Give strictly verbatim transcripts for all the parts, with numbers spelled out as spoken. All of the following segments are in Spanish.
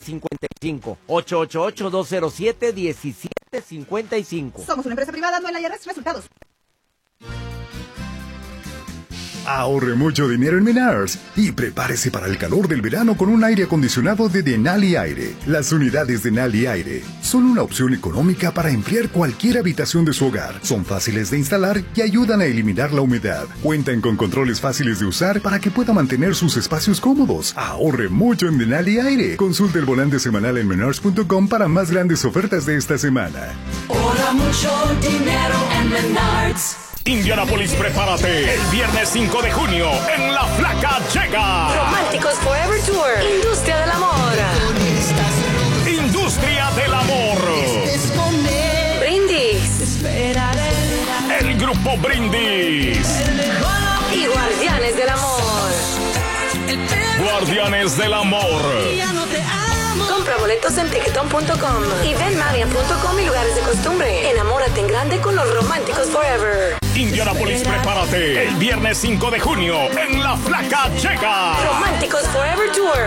cincuenta y cinco. ocho ocho ocho, dos cero siete, uno siete cinco cinco. Somos una empresa privada, no en la I R S. Resultados. Ahorre mucho dinero en Menards y prepárese para el calor del verano con un aire acondicionado de Denali Aire. Las unidades Denali Aire son una opción económica para enfriar cualquier habitación de su hogar. Son fáciles de instalar y ayudan a eliminar la humedad. Cuentan con controles fáciles de usar para que pueda mantener sus espacios cómodos. Ahorre mucho en Denali Aire. Consulte el volante semanal en menards punto com para más grandes ofertas de esta semana. Ahorra mucho dinero en Menards. Indianapolis, prepárate. El viernes cinco de junio, en La Flaca llega Románticos Forever Tour. Industria del amor. Industria del amor. Brindis. El grupo Brindis. Y Guardianes del amor. Guardianes del amor. Compra boletos en ticketon punto com y venmaria punto com y lugares de costumbre. Enamórate en grande con los Románticos Forever. Indianapolis, prepárate. El viernes cinco de junio, en La Flaca llega Románticos Forever Tour.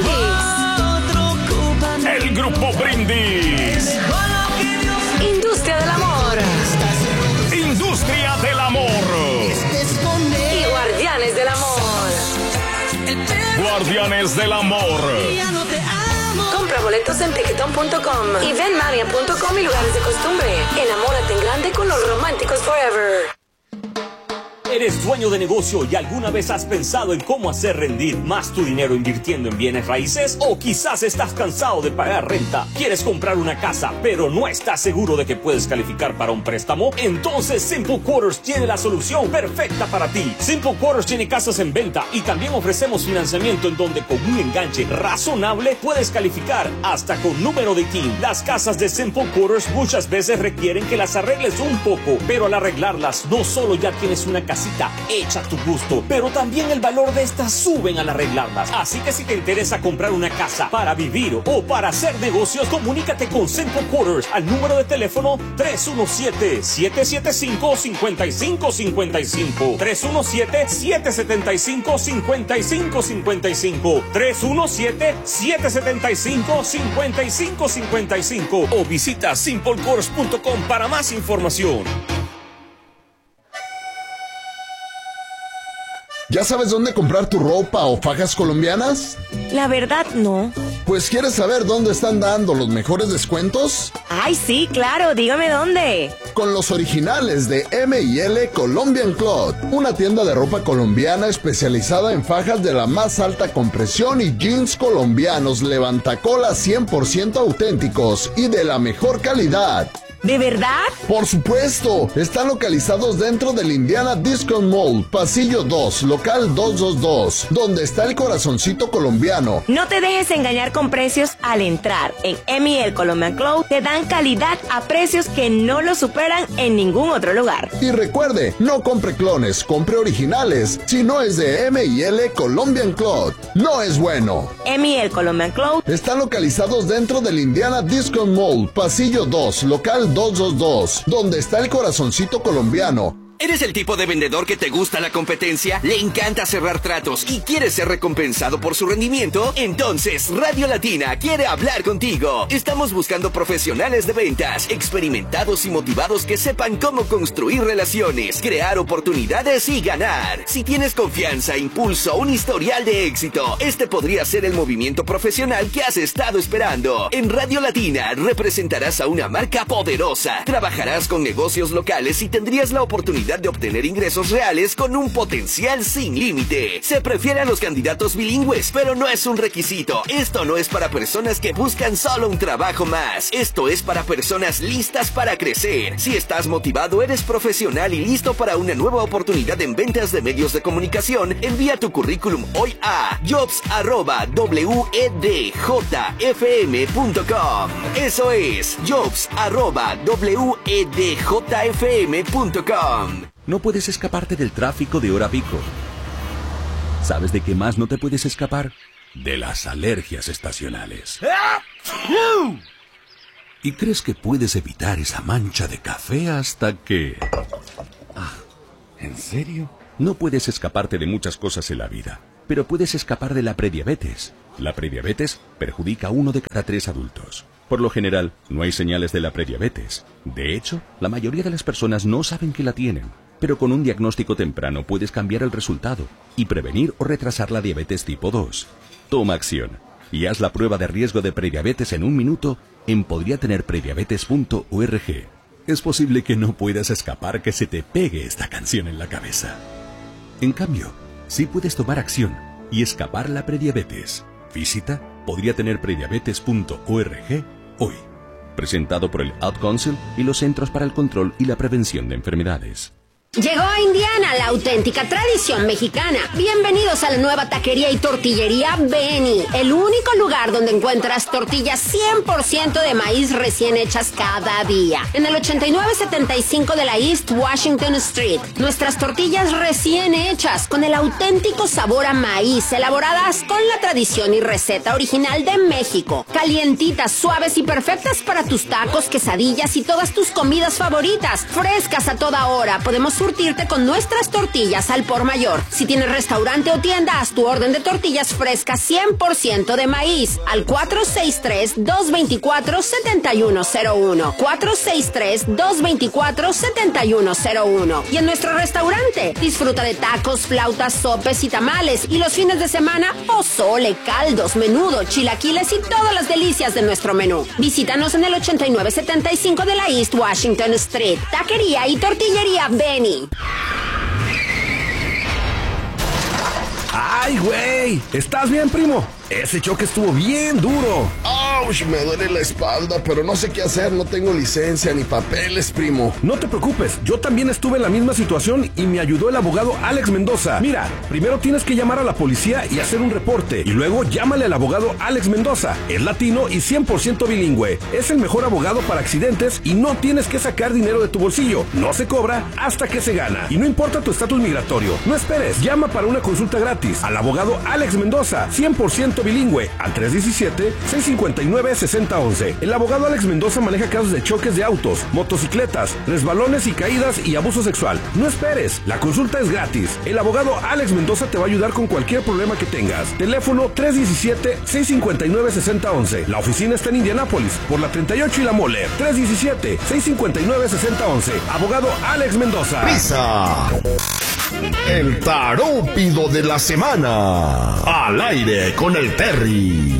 Brindis. El grupo Brindis. Industria del amor. Industria del amor. Y Guardianes del amor. Guardianes del amor. Compra boletos en ticketon punto com y venmaria punto com y lugares de costumbre. Enamórate en grande con los Románticos Forever. ¿Eres dueño de negocio y alguna vez has pensado en cómo hacer rendir más tu dinero invirtiendo en bienes raíces? ¿O quizás estás cansado de pagar renta? ¿Quieres comprar una casa, pero no estás seguro de que puedes calificar para un préstamo? Entonces Simple Quarters tiene la solución perfecta para ti. Simple Quarters tiene casas en venta y también ofrecemos financiamiento en donde con un enganche razonable puedes calificar hasta con número de T I N. Las casas de Simple Quarters muchas veces requieren que las arregles un poco, pero al arreglarlas no solo ya tienes una casa hecha a tu gusto, pero también el valor de estas suben al arreglarlas. Así que si te interesa comprar una casa para vivir o para hacer negocios, comunícate con Simple Quarters al número de teléfono tres uno siete, siete siete cinco, cinco cinco cinco cinco, tres uno siete, siete siete cinco, cinco cinco cinco cinco, tres uno siete, siete siete cinco, cinco cinco cinco cinco o visita simple quarters punto com para más información. ¿Ya sabes dónde comprar tu ropa o fajas colombianas? La verdad, no. Pues, ¿quieres saber dónde están dando los mejores descuentos? Ay, sí, claro, dígame dónde. Con los originales de M y L Colombian Cloth, una tienda de ropa colombiana especializada en fajas de la más alta compresión y jeans colombianos levantacolas cien por ciento auténticos y de la mejor calidad. ¿De verdad? Por supuesto, están localizados dentro del Indiana Discount Mall, pasillo dos, local doscientos veintidós, donde está el corazoncito colombiano. No te dejes engañar con precios al entrar. En M y L Colombian Cloth te dan calidad a precios que no lo superan en ningún otro lugar. Y recuerde, no compre clones, compre originales. Si no es de M y L Colombian Cloth, no es bueno. M y L Colombian Cloth están localizados dentro del Indiana Discount Mall, pasillo dos, local doscientos veintidós, donde está el corazoncito colombiano. ¿Eres el tipo de vendedor que te gusta la competencia? ¿Le encanta cerrar tratos y quiere ser recompensado por su rendimiento? Entonces, Radio Latina quiere hablar contigo. Estamos buscando profesionales de ventas, experimentados y motivados que sepan cómo construir relaciones, crear oportunidades y ganar. Si tienes confianza, impulso, un historial de éxito, este podría ser el movimiento profesional que has estado esperando. En Radio Latina representarás a una marca poderosa, trabajarás con negocios locales y tendrías la oportunidad de obtener ingresos reales con un potencial sin límite. Se prefiere a los candidatos bilingües, pero no es un requisito. Esto no es para personas que buscan solo un trabajo más. Esto es para personas listas para crecer. Si estás motivado, eres profesional y listo para una nueva oportunidad en ventas de medios de comunicación, envía tu currículum hoy a jobs arroba wedjfm punto com. Eso es jobs arroba wedjfm punto com. No puedes escaparte del tráfico de hora pico. ¿Sabes de qué más no te puedes escapar? De las alergias estacionales. Y crees que puedes evitar esa mancha de café hasta que... Ah, ¿en serio? No puedes escaparte de muchas cosas en la vida, pero puedes escapar de la prediabetes. La prediabetes perjudica a uno de cada tres adultos. Por lo general, no hay señales de la prediabetes. De hecho, la mayoría de las personas no saben que la tienen. Pero con un diagnóstico temprano puedes cambiar el resultado y prevenir o retrasar la diabetes tipo dos. Toma acción y haz la prueba de riesgo de prediabetes en un minuto en podría tener prediabetes punto org. Es posible que no puedas escapar que se te pegue esta canción en la cabeza. En cambio, sí puedes tomar acción y escapar la prediabetes. Visita podría tener prediabetes punto org hoy. Presentado por el Ad Council y los Centros para el Control y la Prevención de Enfermedades. Llegó a Indiana la auténtica tradición mexicana. Bienvenidos a la nueva taquería y tortillería Benny, el único lugar donde encuentras tortillas cien por ciento de maíz recién hechas cada día. En el ochenta y nueve setenta y cinco de la East Washington Street, nuestras tortillas recién hechas con el auténtico sabor a maíz, elaboradas con la tradición y receta original de México. Calientitas, suaves y perfectas para tus tacos, quesadillas y todas tus comidas favoritas. Frescas a toda hora. Podemos surtirte con nuestras tortillas al por mayor. Si tienes restaurante o tienda, haz tu orden de tortillas frescas cien por ciento de maíz al cuatro seis tres, dos dos cuatro, siete uno cero uno. cuatro seis tres, dos dos cuatro, siete uno cero uno. Y en nuestro restaurante, disfruta de tacos, flautas, sopes y tamales. Y los fines de semana, pozole, caldos, menudo, chilaquiles y todas las delicias de nuestro menú. Visítanos en el ochenta y nueve setenta y cinco de la East Washington Street. Taquería y tortillería Benny. ¡Ay, güey! ¿Estás bien, primo? Ese choque estuvo bien duro. ¡Auch! Me duele la espalda, pero no sé qué hacer. No tengo licencia ni papeles, primo. No te preocupes. Yo también estuve en la misma situación y me ayudó el abogado Alex Mendoza. Mira, primero tienes que llamar a la policía y hacer un reporte. Y luego llámale al abogado Alex Mendoza. Es latino y cien por ciento bilingüe. Es el mejor abogado para accidentes y no tienes que sacar dinero de tu bolsillo. No se cobra hasta que se gana. Y no importa tu estatus migratorio. No esperes. Llama para una consulta gratis al abogado Alex Mendoza, cien por ciento bilingüe, al tres uno siete, seis cinco nueve, seis cero uno uno. El abogado Alex Mendoza maneja casos de choques de autos, motocicletas, resbalones y caídas y abuso sexual. No esperes, la consulta es gratis. El abogado Alex Mendoza te va a ayudar con cualquier problema que tengas. Teléfono tres uno siete, seis cinco nueve, seis cero uno uno. La oficina está en Indianápolis, por la treinta y ocho y la Mole. tres uno siete, seis cinco nueve, seis cero uno uno. Abogado Alex Mendoza. Pisa. El tarópido de la semana. Al aire con el Terry.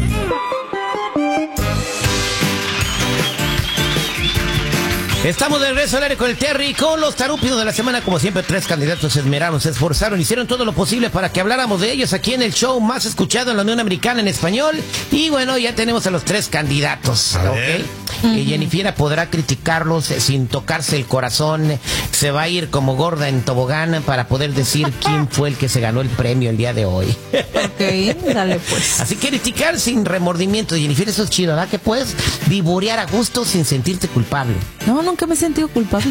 Estamos de regreso al aire con el Terry, con los tarúpidos de la semana. Como siempre, tres candidatos se esmeraron, se esforzaron, hicieron todo lo posible para que habláramos de ellos aquí en el show más escuchado en la Unión Americana en español. Y bueno, ya tenemos a los tres candidatos, ¿ok? Uh-huh. Y Jennifer podrá criticarlos sin tocarse el corazón. Se va a ir como gorda en tobogán para poder decir quién fue el que se ganó el premio el día de hoy. Ok, dale pues. Así que criticar sin remordimiento, Jennifer, eso es chido, ¿verdad? Que puedes vivorear a gusto sin sentirte culpable. No, nunca me he sentido culpable.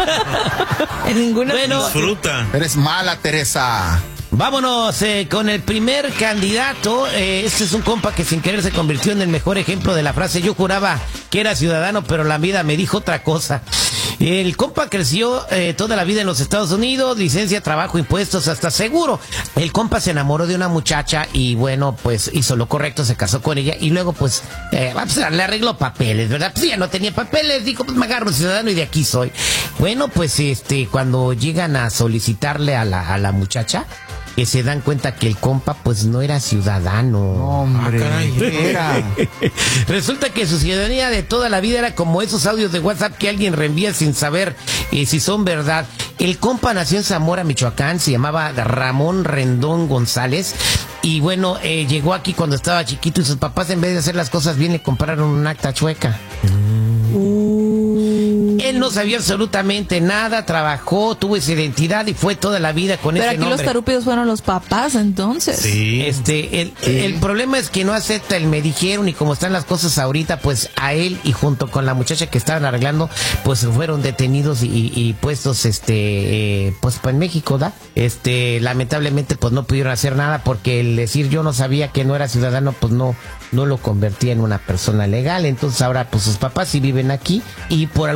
En ninguna. Bueno, disfruta. Eres mala, Teresa. Vámonos eh, con el primer candidato. Eh, este es un compa que sin querer se convirtió en el mejor ejemplo de la frase: yo juraba que era ciudadano, pero la vida me dijo otra cosa. El compa creció eh, toda la vida en los Estados Unidos, licencia, trabajo, impuestos, hasta seguro. El compa se enamoró de una muchacha y bueno, pues hizo lo correcto, se casó con ella y luego pues, eh, pues le arregló papeles, ¿verdad? Pues ya no tenía papeles, dijo, pues me agarro ciudadano y de aquí soy. Bueno, pues este, cuando llegan a solicitarle a la, a la muchacha, que se dan cuenta que el compa pues no era ciudadano. Hombre, ah, ¿qué era? Resulta que su ciudadanía de toda la vida era como esos audios de WhatsApp que alguien reenvía sin saber eh, si son verdad. El compa nació en Zamora, Michoacán, se llamaba Ramón Rendón González. Y bueno, eh, llegó aquí cuando estaba chiquito y sus papás, en vez de hacer las cosas bien, le compraron un acta chueca. Mm. Él no sabía absolutamente nada, trabajó, tuvo esa identidad y fue toda la vida con ese nombre. Pero aquí los tarúpidos fueron los papás, entonces. Sí. Este, el, sí. el problema es que no acepta el me dijeron, y como están las cosas ahorita, pues a él y junto con la muchacha que estaban arreglando, pues fueron detenidos y, y, y puestos, este, eh, pues en México, ¿da? Este, lamentablemente, pues no pudieron hacer nada porque el decir yo no sabía que no era ciudadano, pues no, no lo convertía en una persona legal. Entonces ahora, pues sus papás sí viven aquí y por alguna razón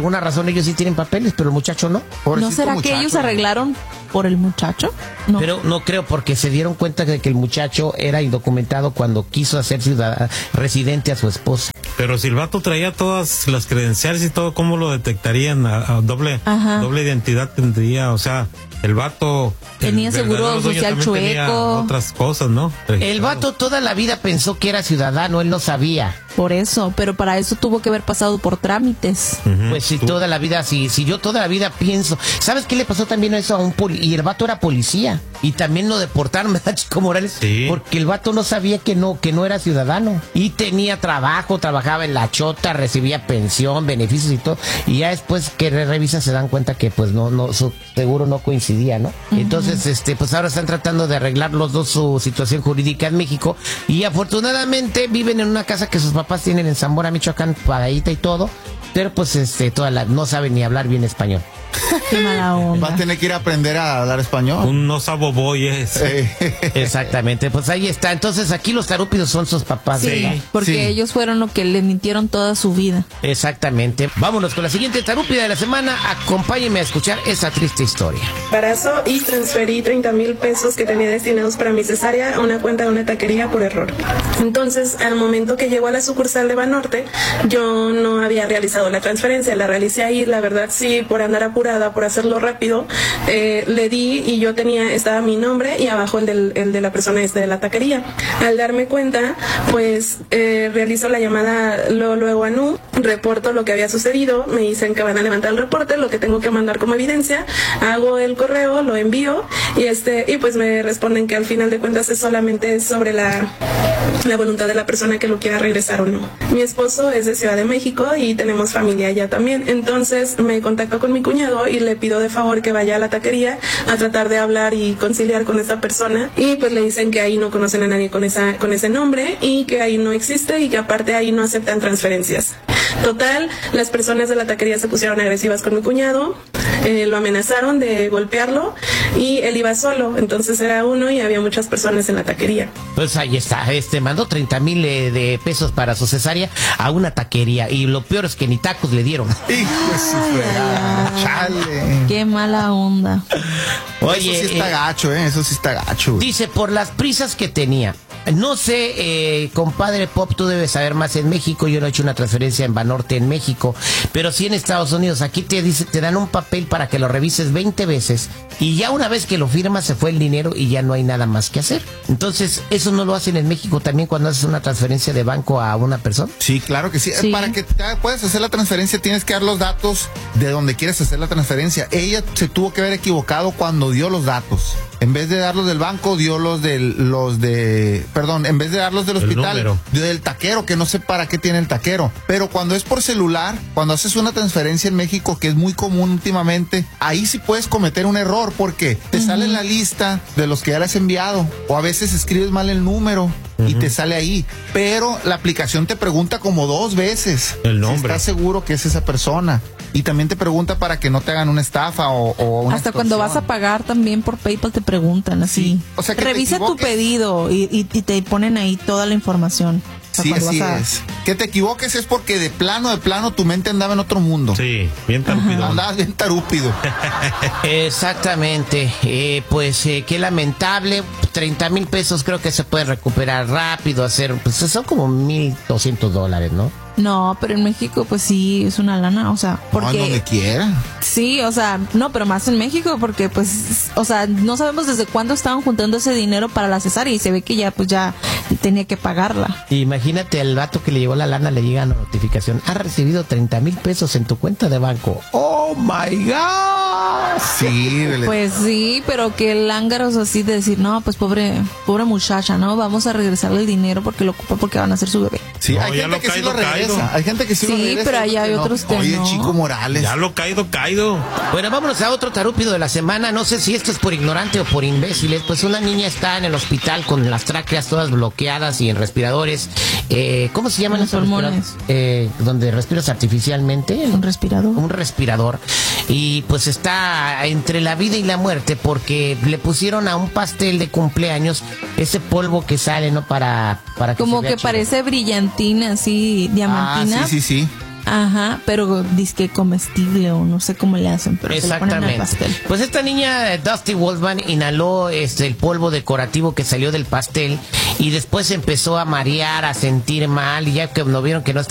razón ellos sí tienen papeles, pero el muchacho no. ¿No será que ellos arreglaron por el muchacho? No. Pero no creo, porque se dieron cuenta de que el muchacho era indocumentado cuando quiso hacer ciudadano residente a su esposa. Pero si el vato traía todas las credenciales y todo, ¿cómo lo detectarían? A, a doble, doble identidad tendría, o sea, el vato... Tenía el seguro social chueco. Otras cosas, ¿no? El vato toda la vida pensó que era ciudadano, él no sabía. Por eso, pero para eso tuvo que haber pasado por trámites. Uh-huh. Pues si toda la vida, si, si yo toda la vida pienso, ¿sabes qué le pasó también a eso a un poli? Y el vato era policía y también lo deportaron, ¿verdad, Chico Morales? Sí. Porque el vato no sabía que no, que no era ciudadano y tenía trabajo, trabajaba en la chota, recibía pensión, beneficios y todo, y ya después que re revisan se dan cuenta que pues no, no, su seguro no coincidía, ¿no? Uh-huh. Entonces, este, pues ahora están tratando de arreglar los dos su situación jurídica en México y afortunadamente viven en una casa que sus papás tienen en Zamora, Michoacán, pagadita y todo, pero pues este toda la, no saben ni hablar bien español. Qué mala onda. Va a tener que ir a aprender a hablar español. Un no sabo boy es. Exactamente, pues ahí está. Entonces aquí los tarúpidos son sus papás. Sí, ¿verdad? porque Sí. ellos fueron los que le mintieron toda su vida. Exactamente. Vámonos con la siguiente tarúpida de la semana. Acompáñenme a escuchar esa triste historia. Embarazo y transferí treinta mil pesos que tenía destinados para mi cesárea a una cuenta de una taquería por error. Entonces, al momento que llegó a la sucursal de Banorte, yo no había realizado la transferencia, la realicé ahí, la verdad sí, por andar apurada, por hacerlo rápido, eh, le di y yo tenía, estaba mi nombre y abajo el, del, el de la persona este de la taquería. Al darme cuenta, pues eh, realizo la llamada luego, luego a N U, reporto lo que había sucedido, me dicen que van a levantar el reporte, lo que tengo que mandar como evidencia, hago el correo, lo envío y este y pues me responden que al final de cuentas es solamente sobre la, la voluntad de la persona que lo quiera regresar o no. Mi esposo es de Ciudad de México y tenemos familia allá también, entonces me contacto con mi cuñado y le pido de favor que vaya a la taquería a tratar de hablar y conciliar con esa persona y pues le dicen que ahí no conocen a nadie con esa con ese nombre y que ahí no existe y que aparte ahí no aceptan transferencias. Total, las personas de la taquería se pusieron agresivas con mi cuñado, eh, lo amenazaron de golpearlo y él iba solo, entonces era uno y había muchas personas en la taquería. Pues ahí está, este mandó treinta mil eh, de pesos para su cesárea a una taquería y lo peor es que ni tacos le dieron. Chale. Qué mala onda. Oye, eso sí está eh, gacho, ¿eh? Eso sí está gacho. Güey. Dice, por las prisas que tenía. No sé, eh, compadre Pop, tú debes saber más en México. Yo no he hecho una transferencia en Banorte en México, pero sí en Estados Unidos. Aquí te dice, te dan un papel para que lo revises veinte veces y ya una vez que lo firmas se fue el dinero y ya no hay nada más que hacer. Entonces, ¿eso no lo hacen en México también cuando haces una transferencia de banco a una persona? Sí, claro que sí. Sí. Para que te puedas hacer la transferencia tienes que dar los datos de donde quieres hacer la transferencia. Ella se tuvo que haber equivocado cuando dio los datos. En vez de darlos del banco, dio los del, los de, perdón, en vez de darlos del hospital, dio del taquero, que no sé para qué tiene el taquero. Pero cuando es por celular, cuando haces una transferencia en México, que es muy común últimamente, ahí sí puedes cometer un error porque te uh-huh. sale en la lista de los que ya le has enviado. O a veces escribes mal el número uh-huh. y te sale ahí. Pero la aplicación te pregunta como dos veces el nombre. Si estás seguro que es esa persona. Y también te pregunta para que no te hagan una estafa o, o una Hasta extorsión. cuando vas a pagar también por PayPal te preguntan así. Sí. O sea, que revisa tu pedido y, y, y te ponen ahí toda la información. O sea, sí, así a... es. Que te equivoques es porque de plano, de plano, tu mente andaba en otro mundo. Sí, bien tarúpido. Andabas bien tarúpido. Exactamente. Eh, pues eh, qué lamentable. treinta mil pesos creo que se puede recuperar rápido, hacer, pues son como mil doscientos dólares, ¿no? No, pero en México pues sí es una lana, o sea, porque... No, donde quiera. Sí, o sea, no, pero más en México porque pues, o sea, no sabemos desde cuándo estaban juntando ese dinero para la cesárea y se ve que ya pues ya tenía que pagarla. Imagínate al vato que le llegó la lana, le llega una notificación, has recibido treinta mil pesos en tu cuenta de banco. ¡Oh, my God! Sí, pues sí, pero que el lángaro es así de decir, no, pues pobre pobre muchacha, ¿no? Vamos a regresarle el dinero porque lo ocupa porque van a hacer su bebé. Sí, no, hay gente que sí lo regresa. Hay gente que sí, sí lo regresa. Sí, pero ahí hay otros que no. Oye, Chico Morales. Ya lo caído, caído. Bueno, vámonos a otro tarúpido de la semana. No sé si esto es por ignorante o por imbéciles. Pues una niña está en el hospital con las tráqueas todas bloqueadas y en respiradores. Eh, ¿Cómo se llaman los pulmones? Eh, donde respiras artificialmente. Un respirador. Un respirador. Y pues está entre la vida y la muerte porque le pusieron a un pastel de cumpleaños ese polvo que sale, ¿no? Para, para que como se vea que chido. Parece brillantina, así, diamantina. Ah, sí, sí, sí. Ajá, pero disque comestible o no sé cómo le hacen, pero se le ponen al pastel. Pues esta niña, Dusty Wolfman, inhaló este, el polvo decorativo que salió del pastel y después empezó a marear, a sentir mal, y ya que no vieron que no